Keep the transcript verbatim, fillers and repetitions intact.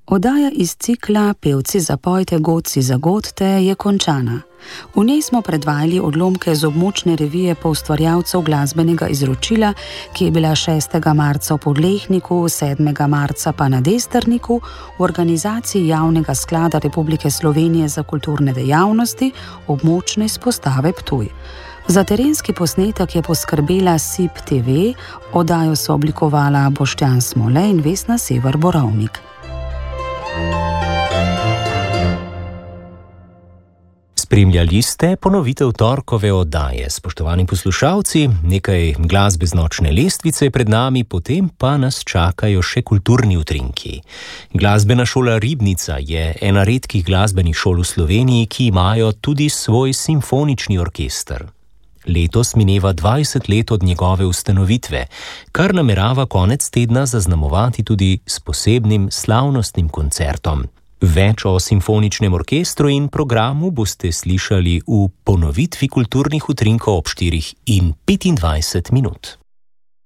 Oddaja iz cikla Pevci zapojte, godci zagodte je končana. V njej smo predvajali odlomke z območne revije poustvarjalcev glasbenega izročila, ki je bila šestega marca v Podlehniku, sedmega marca pa na Desterniku v organizaciji Javnega sklada Republike Slovenije za kulturne dejavnosti območne izpostave Ptuj. Za terenski posnetek je poskrbela S I P T V, oddajo so oblikovala Boštjan Smole in Vesna Sever Borovnik. Spremljali ste ponovitev torkove oddaje. Spoštovani poslušalci, nekaj glasbe z nočne lestvice je pred nami, potem pa nas čakajo še kulturni utrinki. Glasbena šola Ribnica je ena redkih glasbenih šol v Sloveniji, ki imajo tudi svoj simfonični orkester. Letos mineva dvajset let od njegove ustanovitve, kar namerava konec tedna zaznamovati tudi s posebnim slavnostnim koncertom. Več o simfoničnem orkestru in programu boste slišali v ponovitvi kulturnih utrinkov ob štirih in petindvajset minut.